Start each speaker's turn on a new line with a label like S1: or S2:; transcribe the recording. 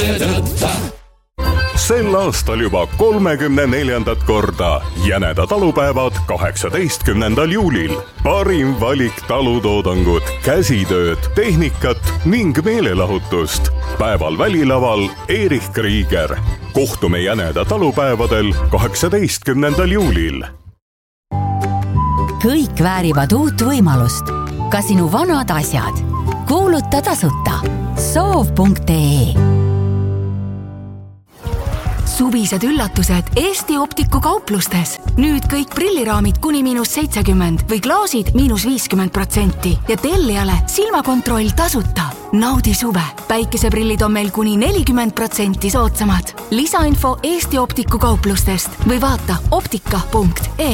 S1: Sel aastal juba 34. korda Jäneda talupäevad 18. juulil. Parim valik talutoodangut, käsitööd, tehnikat ning meelelahutust. Päeval välilaval Erich Krieger. Kohtume Jäneda talupäevadel 18. juulil.
S2: Kõik väärivad uut võimalust. Ka sinu vanad asjad. Kuuluta tasuta. Soov.ee. Suvised üllatused Eesti Optiku kauplustes. Nüüd kõik prilliraamid kuni -70% või klaasid -50% ja tellijale silmakontroll tasuta. Naudi suve. Päikeseprillid on meil kuni 40% soodsamad. Lisainfo Eesti Optiku kauplustest või vaata optika.ee.